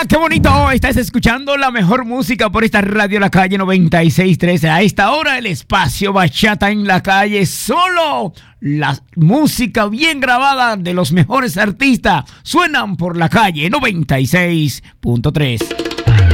qué bonito. Estás escuchando la mejor música por esta radio La Calle 96.3. A esta hora el espacio Bachata en la Calle. Solo la música bien grabada de los mejores artistas suenan por La Calle 96.3.